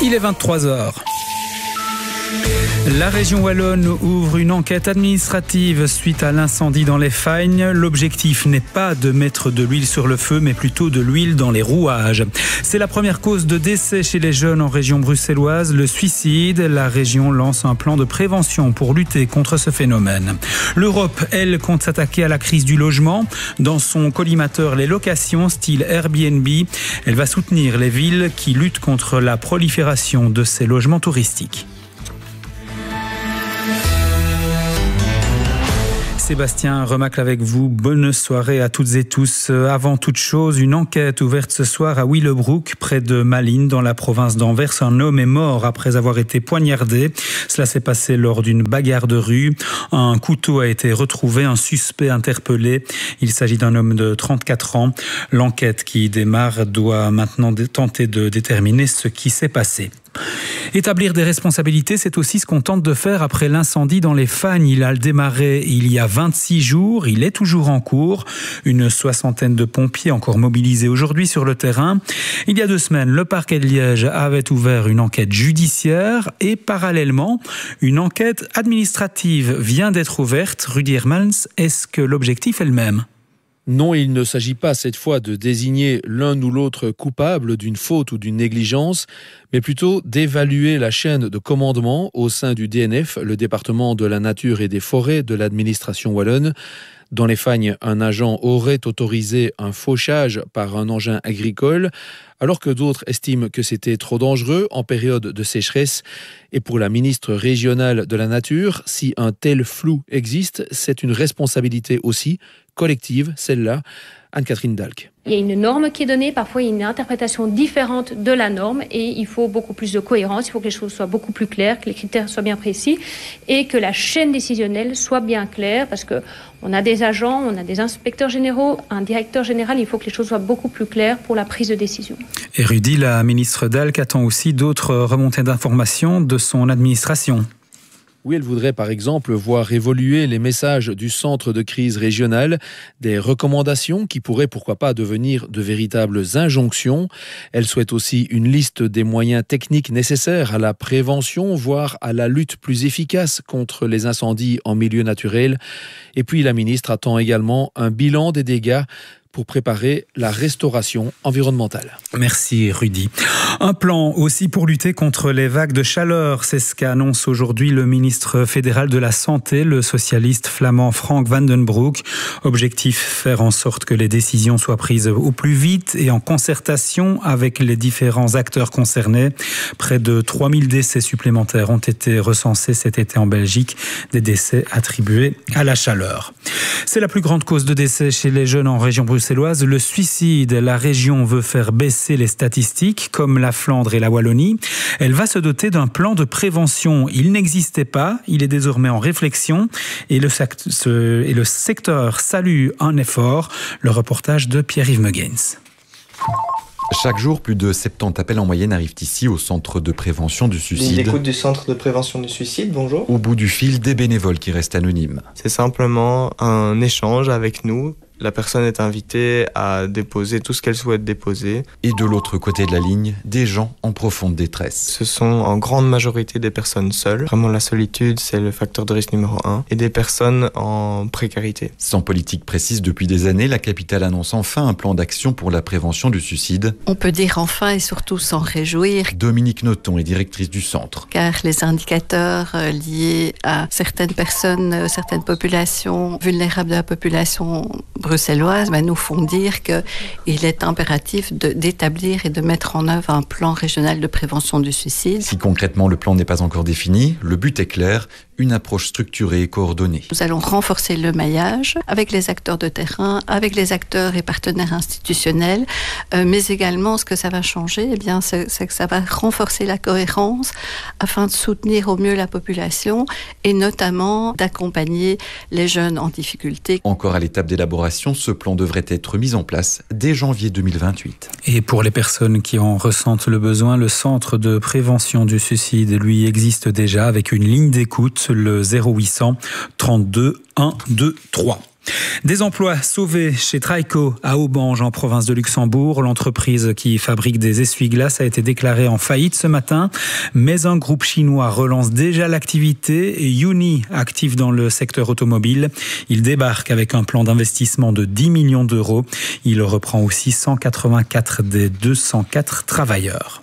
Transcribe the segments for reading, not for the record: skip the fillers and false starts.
Il est 23h. La région wallonne ouvre une enquête administrative suite à l'incendie dans les Fagnes. L'objectif n'est pas de mettre de l'huile sur le feu, mais plutôt de l'huile dans les rouages. C'est la première cause de décès chez les jeunes en région bruxelloise, le suicide. La région lance un plan de prévention pour lutter contre ce phénomène. L'Europe, elle, compte s'attaquer à la crise du logement. Dans son collimateur Les locations, style Airbnb, elle va soutenir les villes qui luttent contre la prolifération de ces logements touristiques. Sébastien Remacle avec vous. Bonne soirée à toutes et tous. Avant toute chose, une enquête ouverte ce soir à Willebroek, près de Malines, dans la province d'Anvers. Un homme est mort après avoir été poignardé. Cela s'est passé lors d'une bagarre de rue. Un couteau a été retrouvé, un suspect interpellé. Il s'agit d'un homme de 34 ans. L'enquête qui démarre doit maintenant tenter de déterminer ce qui s'est passé. Établir des responsabilités, c'est aussi ce qu'on tente de faire après l'incendie dans les Fagnes. Il a démarré il y a 26 jours, il est toujours en cours. Une 60aine de pompiers encore mobilisés aujourd'hui sur le terrain. Il y a 2 semaines, le parquet de Liège avait ouvert une enquête judiciaire et parallèlement, une enquête administrative vient d'être ouverte. Rudy Hermans, est-ce que l'objectif est le même ? Non, il ne s'agit pas cette fois de désigner l'un ou l'autre coupable d'une faute ou d'une négligence, mais plutôt d'évaluer la chaîne de commandement au sein du DNF, le département de la nature et des forêts de l'administration wallonne. Dans les Fagnes, un agent aurait autorisé un fauchage par un engin agricole, alors que d'autres estiment que c'était trop dangereux en période de sécheresse. Et pour la ministre régionale de la Nature, si un tel flou existe, c'est une responsabilité aussi collective, celle-là. Anne-Catherine Dalk. Il y a une norme qui est donnée, parfois il y a une interprétation différente de la norme et il faut beaucoup plus de cohérence, il faut que les choses soient beaucoup plus claires, que les critères soient bien précis et que la chaîne décisionnelle soit bien claire parce qu'on a des agents, on a des inspecteurs généraux, un directeur général, il faut que les choses soient beaucoup plus claires pour la prise de décision. Et Rudy, la ministre Dalk attend aussi d'autres remontées d'informations de son administration. Oui, elle voudrait par exemple voir évoluer les messages du centre de crise régional, des recommandations qui pourraient pourquoi pas devenir de véritables injonctions. Elle souhaite aussi une liste des moyens techniques nécessaires à la prévention, voire à la lutte plus efficace contre les incendies en milieu naturel. Et puis la ministre attend également un bilan des dégâts pour préparer la restauration environnementale. Merci Rudy. Un plan aussi pour lutter contre les vagues de chaleur, c'est ce qu'annonce aujourd'hui le ministre fédéral de la Santé, le socialiste flamand Frank van den Broek. Objectif, faire en sorte que les décisions soient prises au plus vite et en concertation avec les différents acteurs concernés. Près de 3000 décès supplémentaires ont été recensés cet été en Belgique, des décès attribués à la chaleur. C'est la plus grande cause de décès chez les jeunes en région bruxelloise, le suicide. La région veut faire baisser les statistiques, comme la Flandre et la Wallonie. Elle va se doter d'un plan de prévention. Il n'existait pas, il est désormais en réflexion et le secteur salue un effort. Le reportage de Pierre-Yves Megens. Chaque jour, plus de 70 appels en moyenne arrivent ici au centre de prévention du suicide. L'écoute du centre de prévention du suicide, bonjour. Au bout du fil, des bénévoles qui restent anonymes. C'est simplement un échange avec nous. La personne est invitée à déposer tout ce qu'elle souhaite déposer. Et de l'autre côté de la ligne, des gens en profonde détresse. Ce sont en grande majorité des personnes seules. Vraiment, la solitude, c'est le facteur de risque numéro 1. Et des personnes en précarité. Sans politique précise depuis des années, la capitale annonce enfin un plan d'action pour la prévention du suicide. On peut dire enfin et surtout s'en réjouir. Dominique Noton est directrice du centre. Car les indicateurs liés à certaines personnes, certaines populations vulnérables de la population bruxelloise nous font dire qu'il est impératif d'établir et de mettre en œuvre un plan régional de prévention du suicide. Si concrètement le plan n'est pas encore défini, le but est clair, une approche structurée et coordonnée. Nous allons renforcer le maillage avec les acteurs de terrain, avec les acteurs et partenaires institutionnels, mais également ce que ça va changer, c'est que ça va renforcer la cohérence afin de soutenir au mieux la population et notamment d'accompagner les jeunes en difficulté. Encore à l'étape d'élaboration, ce plan devrait être mis en place dès janvier 2028. Et pour les personnes qui en ressentent le besoin, le centre de prévention du suicide, lui, existe déjà avec une ligne d'écoute, le 0800 32 123. Des emplois sauvés chez Traiko à Aubange en province de Luxembourg. L'entreprise qui fabrique des essuie-glaces a été déclarée en faillite ce matin, mais un groupe chinois relance déjà l'activité. Uni, actif dans le secteur automobile, il débarque avec un plan d'investissement de 10 millions d'euros. Il reprend aussi 184 des 204 travailleurs.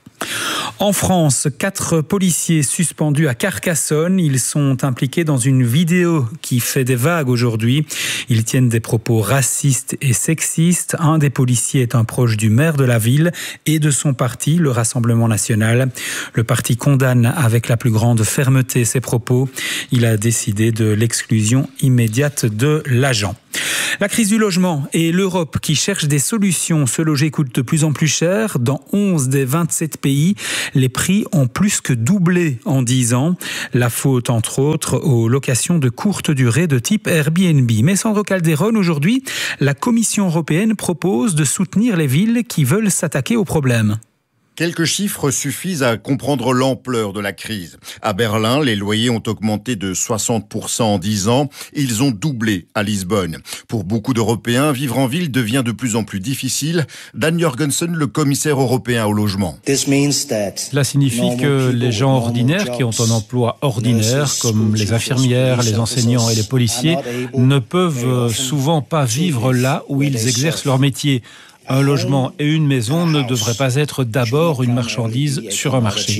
En France, 4 policiers suspendus à Carcassonne. Ils sont impliqués dans une vidéo qui fait des vagues aujourd'hui. Ils tiennent des propos racistes et sexistes. Un des policiers est un proche du maire de la ville et de son parti, le Rassemblement national. Le parti condamne avec la plus grande fermeté ces propos. Il a décidé de l'exclusion immédiate de l'agent. La crise du logement et l'Europe qui cherche des solutions. Se loger coûte de plus en plus cher. Dans 11 des 27 pays, les prix ont plus que doublé en 10 ans. La faute, entre autres, aux locations de courte durée de type Airbnb. Mais Sandro Calderon, aujourd'hui, la Commission européenne propose de soutenir les villes qui veulent s'attaquer au problème. Quelques chiffres suffisent à comprendre l'ampleur de la crise. À Berlin, les loyers ont augmenté de 60% en 10 ans. Ils ont doublé à Lisbonne. Pour beaucoup d'Européens, vivre en ville devient de plus en plus difficile. Dan Jorgensen, le commissaire européen au logement. Cela signifie que les gens ordinaires qui ont un emploi ordinaire, comme les infirmières, les enseignants et les policiers, ne peuvent souvent pas vivre là où ils exercent leur métier. Un logement et une maison ne devraient pas être d'abord une marchandise sur un marché.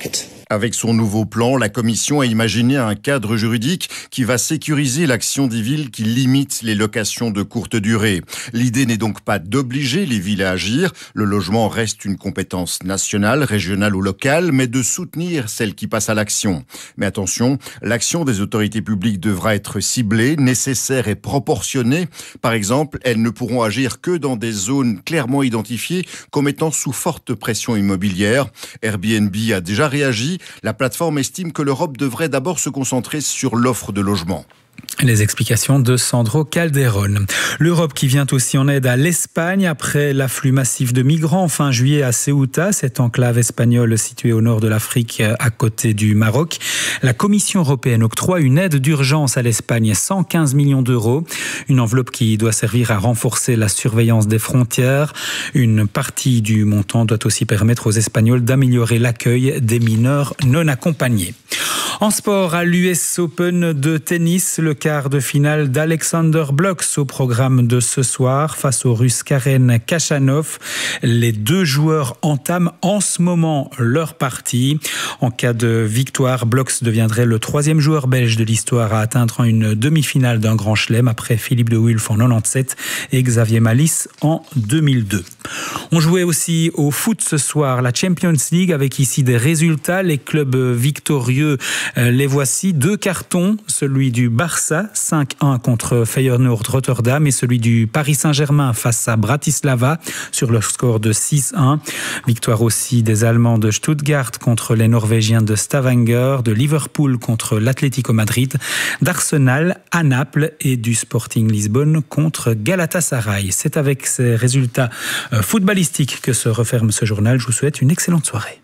Avec son nouveau plan, la Commission a imaginé un cadre juridique qui va sécuriser l'action des villes qui limitent les locations de courte durée. L'idée n'est donc pas d'obliger les villes à agir. Le logement reste une compétence nationale, régionale ou locale, mais de soutenir celles qui passent à l'action. Mais attention, l'action des autorités publiques devra être ciblée, nécessaire et proportionnée. Par exemple, elles ne pourront agir que dans des zones clairement identifiées comme étant sous forte pression immobilière. Airbnb a déjà réagi. La plateforme estime que l'Europe devrait d'abord se concentrer sur l'offre de logement. Les explications de Sandro Calderon. L'Europe qui vient aussi en aide à l'Espagne après l'afflux massif de migrants fin juillet à Ceuta, cette enclave espagnole située au nord de l'Afrique à côté du Maroc. La Commission européenne octroie une aide d'urgence à l'Espagne, 115 millions d'euros. Une enveloppe qui doit servir à renforcer la surveillance des frontières. Une partie du montant doit aussi permettre aux Espagnols d'améliorer l'accueil des mineurs non accompagnés. En sport, à l'US Open de tennis, le quart de finale d'Alexander Blok au programme de ce soir face au Russe Karen Khachanov. Les deux joueurs entament en ce moment leur partie. En cas de victoire, Blok deviendrait le 3e joueur belge de l'histoire à atteindre une demi-finale d'un grand chelem après Philippe de Wulf en 97 et Xavier Malice en 2002. On jouait aussi au foot ce soir, la Champions League, avec ici des résultats. Les clubs victorieux, les voici. 2 cartons, celui du Barça, 5-1 contre Feyenoord Rotterdam, et celui du Paris Saint-Germain face à Bratislava sur le score de 6-1. Victoire aussi des Allemands de Stuttgart contre les Norvégiens de Stavanger, de Liverpool contre l'Atlético Madrid, d'Arsenal à Naples et du Sporting Lisbonne contre Galatasaray. C'est avec ces résultats footballistiques que se referme ce journal. Je vous souhaite une excellente soirée.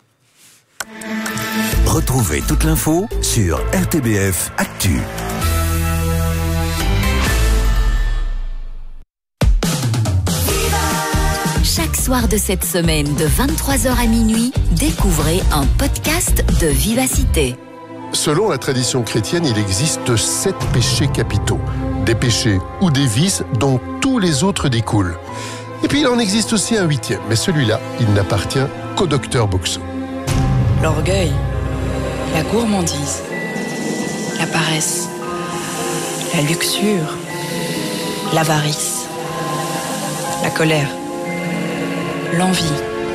Retrouvez toute l'info sur RTBF Actu. Chaque soir de cette semaine, de 23h à minuit, découvrez un podcast de Vivacité. Selon la tradition chrétienne, il existe 7 péchés capitaux. Des péchés ou des vices dont tous les autres découlent. Et puis il en existe aussi un 8e, mais celui-là, il n'appartient qu'au docteur Boxo. L'orgueil, la gourmandise, la paresse, la luxure, l'avarice, la colère, l'envie.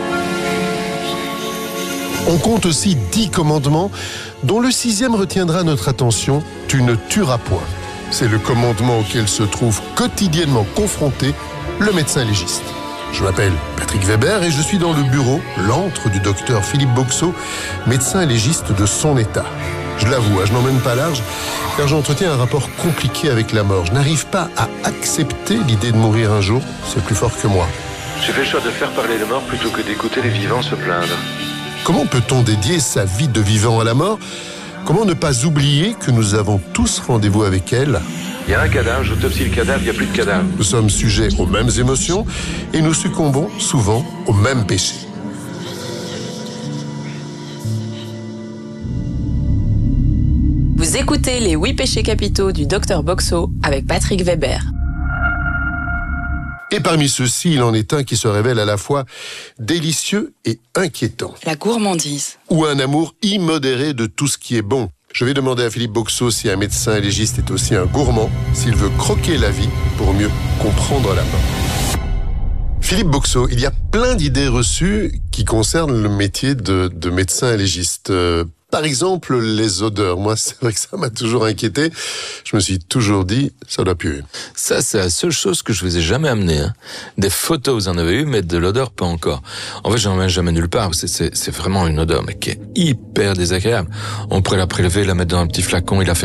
On compte aussi 10 commandements, dont le 6e retiendra notre attention, tu ne tueras point. C'est le commandement auquel se trouve quotidiennement confronté le médecin légiste. Je m'appelle Patrick Weber et je suis dans le bureau, l'antre du docteur Philippe Boxo, médecin légiste de son état. Je l'avoue, je n'emmène pas large, car j'entretiens un rapport compliqué avec la mort. Je n'arrive pas à accepter l'idée de mourir un jour, c'est plus fort que moi. J'ai fait le choix de faire parler les morts plutôt que d'écouter les vivants se plaindre. Comment peut-on dédier sa vie de vivant à la mort ? Comment ne pas oublier que nous avons tous rendez-vous avec elle Il y a un cadavre, j'autopsie le cadavre, il n'y a plus de cadavre. Nous sommes sujets aux mêmes émotions et nous succombons souvent aux mêmes péchés. Vous écoutez les 8 péchés capitaux du Dr Boxo avec Patrick Weber. Et parmi ceux-ci, il en est un qui se révèle à la fois délicieux et inquiétant. La gourmandise. Ou un amour immodéré de tout ce qui est bon. Je vais demander à Philippe Boxo si un médecin légiste est aussi un gourmand, s'il veut croquer la vie pour mieux comprendre la mort. Philippe Boxo, il y a plein d'idées reçues qui concernent le métier de médecin légiste. Par exemple, les odeurs. Moi, c'est vrai que ça m'a toujours inquiété. Je me suis toujours dit, ça doit puer. Ça, c'est la seule chose que je vous ai jamais amené. Hein. Des photos, vous en avez eu, mais de l'odeur, pas encore. En fait, j'en mets jamais nulle part. C'est vraiment une odeur, mais qui est hyper désagréable. On pourrait la prélever, la mettre dans un petit flacon et la faire